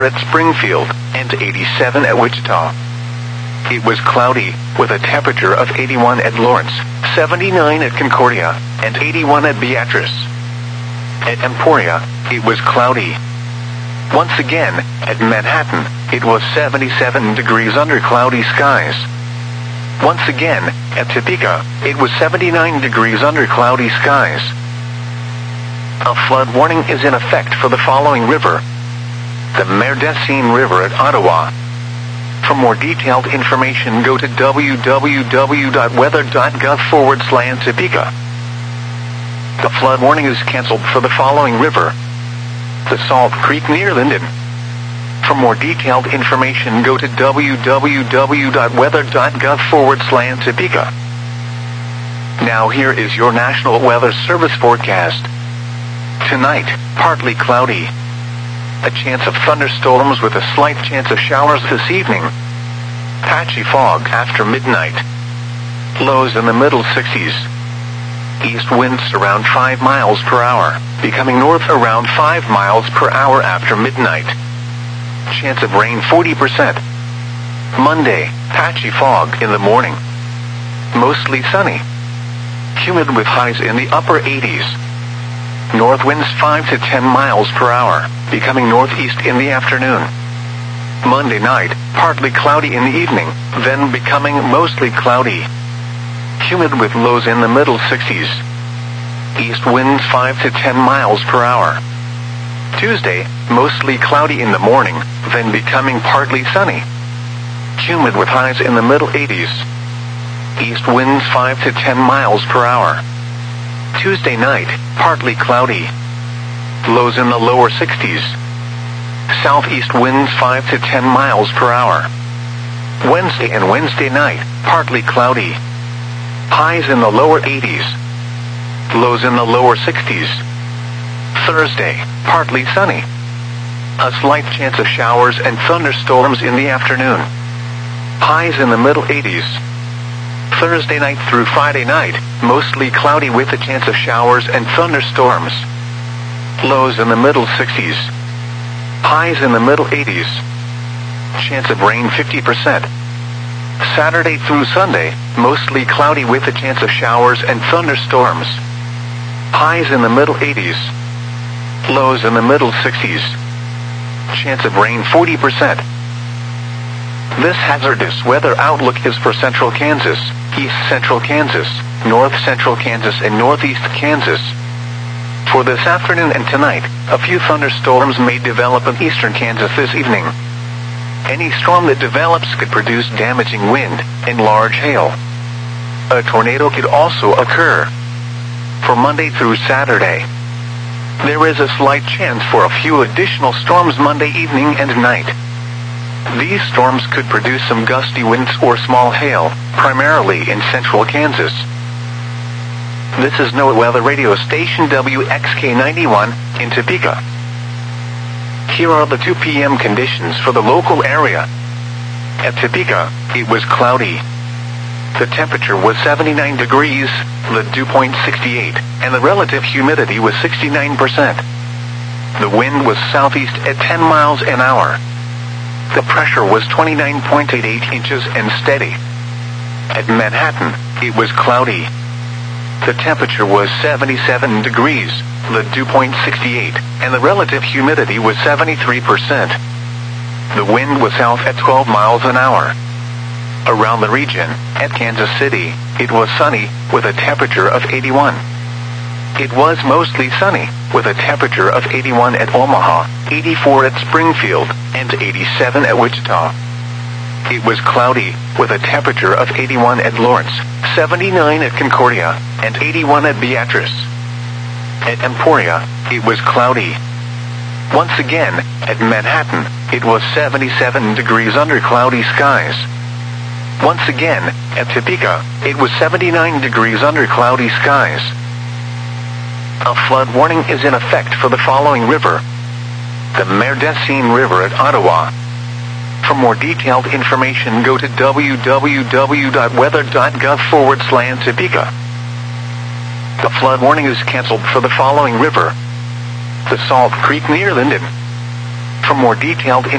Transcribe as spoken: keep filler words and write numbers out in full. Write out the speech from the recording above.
at Springfield, and eighty-seven at Wichita. It was cloudy, with a temperature of eighty-one at Lawrence, seventy-nine at Concordia, and eighty-one at Beatrice. At Emporia, it was cloudy. Once again, at Manhattan, it was seventy-seven degrees under cloudy skies. Once again, at Topeka, it was seventy-nine degrees under cloudy skies. A flood warning is in effect for the following river: the Merdecine River at Ottawa. For more detailed information, go to w w w dot weather dot gov forward slash Topeka. The flood warning is canceled for the following river: the Salt Creek near Linden. For more detailed information, go to w w w dot weather dot gov forward slash Topeka. Now here is your National Weather Service forecast. Tonight, partly cloudy. A chance of thunderstorms with a slight chance of showers this evening. Patchy fog after midnight. Lows in the middle sixties. East winds around five miles per hour, becoming north around five miles per hour after midnight. Chance of rain forty percent. Monday, patchy fog in the morning. Mostly sunny. Humid with highs in the upper eighties. North winds five to ten miles per hour, becoming northeast in the afternoon. Monday night, partly cloudy in the evening, then becoming mostly cloudy. Humid with lows in the middle sixties. East winds five to ten miles per hour. Tuesday, mostly cloudy in the morning, then becoming partly sunny. Humid with highs in the middle eighties. East winds five to ten miles per hour. Tuesday night, partly cloudy. Lows in the lower sixties. Southeast winds five to ten miles per hour. Wednesday and Wednesday night, partly cloudy. Highs in the lower eighties. Lows in the lower sixties. Thursday, partly sunny. A slight chance of showers and thunderstorms in the afternoon. Highs in the middle eighties. Thursday night through Friday night, mostly cloudy with a chance of showers and thunderstorms. Lows in the middle sixties. Highs in the middle eighties. Chance of rain fifty percent. Saturday through Sunday, mostly cloudy with a chance of showers and thunderstorms. Highs in the middle eighties. Lows in the middle sixties. Chance of rain forty percent. This hazardous weather outlook is for central Kansas, east central Kansas, north central Kansas, and northeast Kansas. For this afternoon and tonight, a few thunderstorms may develop in eastern Kansas this evening. Any storm that develops could produce damaging wind and large hail. A tornado could also occur. For Monday through Saturday, there is a slight chance for a few additional storms Monday evening and night. These storms could produce some gusty winds or small hail, primarily in central Kansas. This is NOAA Weather Radio Station W X K ninety-one in Topeka. Here are the two p m conditions for the local area. At Topeka, it was cloudy. The temperature was seventy-nine degrees, the dew point sixty-eight, and the relative humidity was sixty-nine percent. The wind was southeast at ten miles an hour. The pressure was twenty-nine point eight eight inches and steady. At Manhattan, it was cloudy. The temperature was seventy-seven degrees, the dew point sixty-eight, and the relative humidity was seventy-three percent. The wind was south at twelve miles an hour. Around the region, at Kansas City, it was sunny, with a temperature of eighty-one. It was mostly sunny, with a temperature of eighty-one at Omaha, eighty-four at Springfield, and eighty-seven at Wichita. It was cloudy, with a temperature of eighty-one at Lawrence, seventy-nine at Concordia, and eighty-one at Beatrice. At Emporia, it was cloudy. Once again, at Manhattan, it was seventy-seven degrees under cloudy skies. Once again, at Topeka, it was seventy-nine degrees under cloudy skies. A flood warning is in effect for the following river: the Merdecine River at Ottawa. For more detailed information, go to w w w dot weather dot gov forward slash Topeka. The flood warning is canceled for the following river: the Salt Creek near Linden. For more detailed